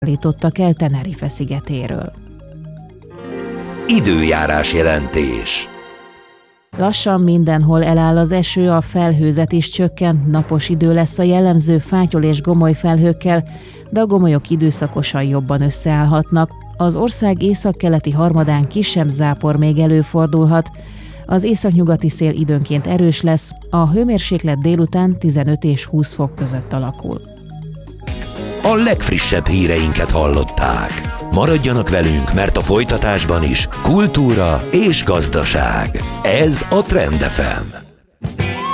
állítottak el Tenerife szigetéről. Időjárás jelentés. Lassan mindenhol eláll az eső, a felhőzet is csökken, napos idő lesz a jellemző fátyol és gomoly felhőkkel, de a gomolyok időszakosan jobban összeállhatnak. Az ország északkeleti harmadán kisebb zápor még előfordulhat. Az északnyugati szél időnként erős lesz, a hőmérséklet délután 15 és 20 fok között alakul. A legfrissebb híreinket hallották. Maradjanak velünk, mert a folytatásban is kultúra és gazdaság. Ez a Trend FM.